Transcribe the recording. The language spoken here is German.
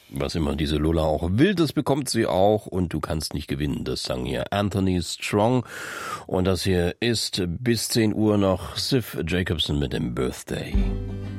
Was immer diese Lola auch will, das bekommt sie auch und du kannst nicht gewinnen. Das sang hier Anthony Strong und das hier ist bis 10 Uhr noch Sif Jacobson mit dem Birthday.